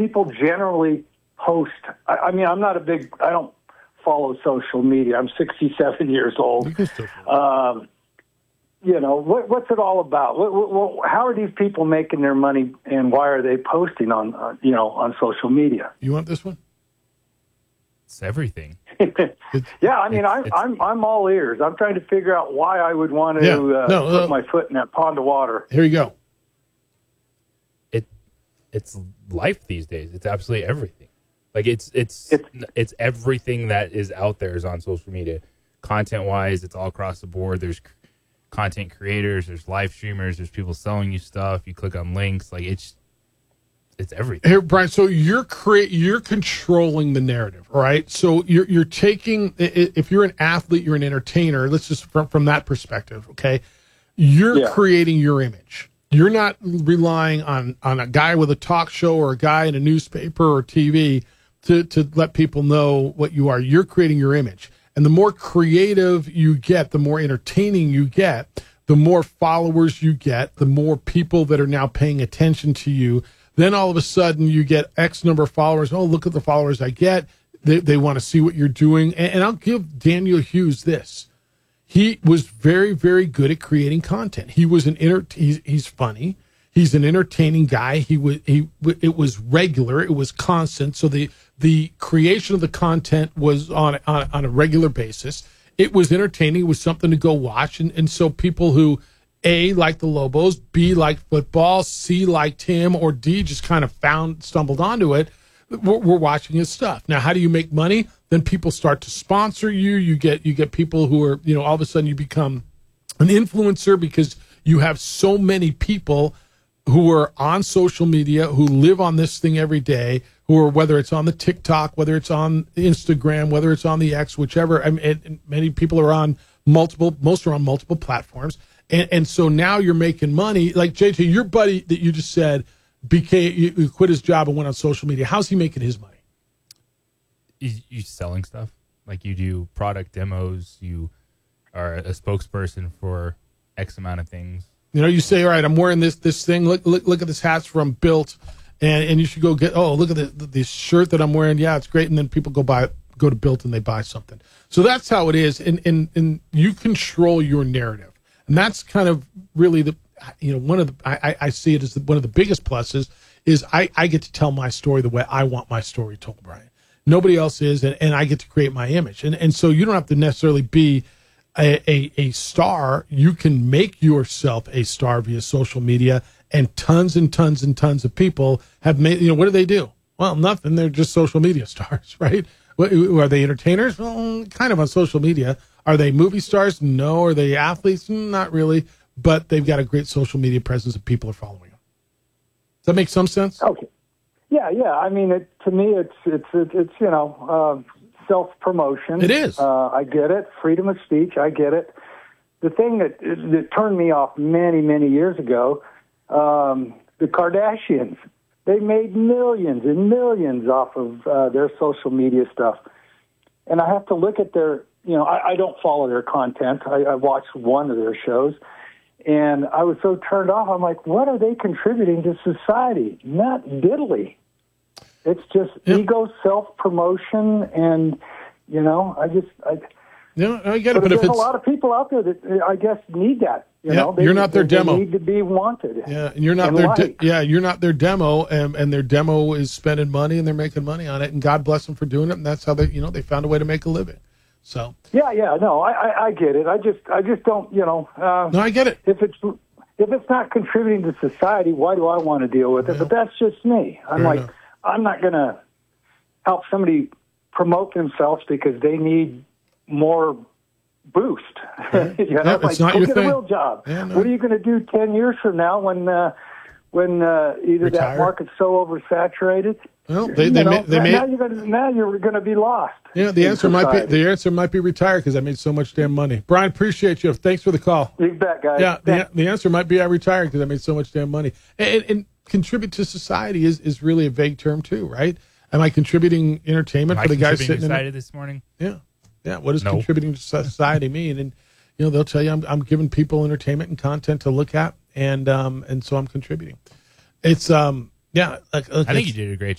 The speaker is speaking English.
people generally post? I mean, I don't follow social media. I'm 67 years old. You can still follow. What's it all about? How are these people making their money, and why are they posting on social media? You want this one? It's everything. Yeah, I mean, I'm all ears. I'm trying to figure out why I would want to put my foot in that pond of water. Here you go. It's life these days. It's absolutely everything. Like it's everything that is out there is on social media. Content wise, it's all across the board. There's content creators, there's live streamers, there's people selling you stuff. You click on links, like it's everything. Here, Brian. So you're controlling the narrative, right? So you're taking, if you're an athlete, you're an entertainer. Let's just from that perspective, okay? You're creating your image. You're not relying on a guy with a talk show or a guy in a newspaper or TV to let people know what you are. You're creating your image. And the more creative you get, the more entertaining you get, the more followers you get, the more people that are now paying attention to you. Then all of a sudden you get X number of followers. Oh, look at the followers I get. They want to see what you're doing. And I'll give Daniel Hughes this. He was very, very good at creating content. He was he's funny. He's an entertaining guy. It was regular. It was constant. So the creation of the content was on a regular basis. It was entertaining. It was something to go watch. And so people who A, liked the Lobos, B, liked football, C, liked him, or D, just kind of stumbled onto it, we're watching his stuff. Now, how do you make money? Then people start to sponsor you. You get people who are, all of a sudden you become an influencer because you have so many people who are on social media, who live on this thing every day, who are, whether it's on the TikTok, whether it's on Instagram, whether it's on the X, whichever. I mean, and many people are on most are on multiple platforms. And so now you're making money. Like JJ, your buddy that you just said you quit his job and went on social media. How's he making his money? You selling stuff. Like you do product demos. You are a spokesperson for X amount of things. You say, all right, I'm wearing this thing. Look at this hat's from Built, and you should go get. Oh, look at this shirt that I'm wearing. Yeah, it's great. And then people go to Built and they buy something. So that's how it is, and you control your narrative, and that's kind of really one of the. I see it as one of the biggest pluses is I get to tell my story the way I want my story told, Brian. Nobody else is, and I get to create my image, and so you don't have to necessarily be a star. You can make yourself a star via social media, and tons and tons and tons of people have made. What do they do? Well, nothing. They're just social media stars, right? Are they entertainers? Well, kind of on social media. Are they movie stars? No. Are they athletes? Not really. But they've got a great social media presence and people are following them. Does that make some sense? Okay. Yeah. I mean, to me, it's self-promotion. It is. I get it. Freedom of speech. I get it. The thing that turned me off many, many years ago, the Kardashians, they made millions and millions off of their social media stuff. And I have to look at their, I don't follow their content. I watched one of their shows, and I was so turned off. I'm like, what are they contributing to society? Not diddly. It's just ego, self-promotion, and, I get it. But there's a lot of people out there that I guess need that. You're not their demo. They need to be wanted. Yeah, and you're not you're not their demo, and their demo is spending money, and they're making money on it, and God bless them for doing it, and that's how they found a way to make a living. So no, I get it. I just don't, No, I get it. If it's not contributing to society, why do I want to deal with it? But that's just me. I'm not going to help somebody promote themselves because they need more boost. It's not your get thing. A real job. Yeah, no. What are you going to do 10 years from now when either Retire. that market's so oversaturated? Well, now you're going to be lost. Yeah, the answer might be retire because I made so much damn money. Brian, appreciate you. Thanks for the call. You bet, guys. Yeah, the answer might be I retire because I made so much damn money. And contribute to society is really a vague term too, right? Am I contributing entertainment for the guys sitting in this morning? Yeah. What does contributing to society mean? And they'll tell you I'm giving people entertainment and content to look at, and so I'm contributing. It's I think you did a great job.